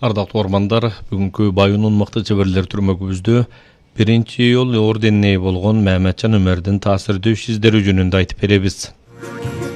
Ардактуу ормандар, бүгүнкү Байунун мыкты чеберлер түрмөгүбүздө 1-июл орденине болгон Мehmetcan Ömer'дин таасирдүү издери жөнүндө айтып беребиз.